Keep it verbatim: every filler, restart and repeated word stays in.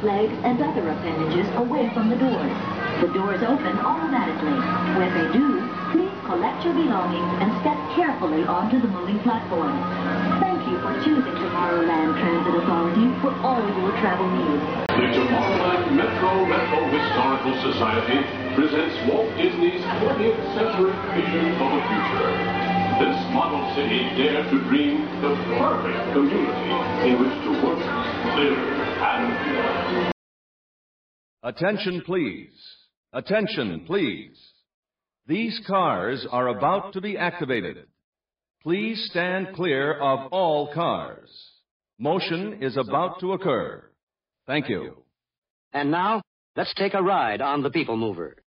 legs, and other appendages away from the doors. The doors open automatically. When they do, please collect your belongings and step carefully onto the moving platform. Thank you for choosing Tomorrowland Transit Authority for all your travel needs. The Tomorrowland Metro Retro Historical Society presents Walt Disney's twentieth century vision of the future. This model city dared to dream the perfect community in which to work, live, and play. Attention, please. Attention, please. These cars are about to be activated. Please stand clear of all cars. Motion is about to occur. Thank you. And now, let's take a ride on the People Mover.